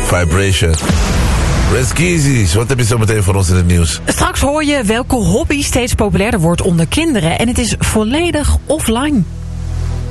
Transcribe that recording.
Vibration. Reskies, wat heb je zo meteen voor ons in het nieuws? Straks hoor je welke hobby steeds populairder wordt onder kinderen. En het is volledig offline.